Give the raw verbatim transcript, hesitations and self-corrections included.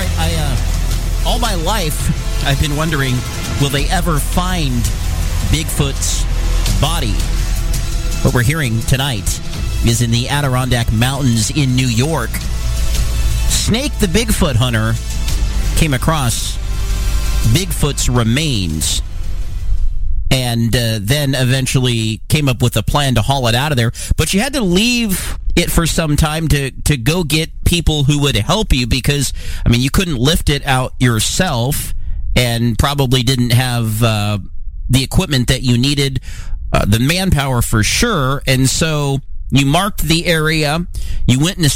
right, I uh, all my life I've been wondering, will they ever find Bigfoot's body? What we're hearing tonight is in the Adirondack Mountains in New York. Snake the Bigfoot hunter came across Bigfoot's remains and uh, then eventually came up with a plan to haul it out of there. But you had to leave it for some time to, to go get people who would help you because, I mean, you couldn't lift it out yourself and probably didn't have uh, the equipment that you needed, uh, the manpower for sure. And so you marked the area, you went and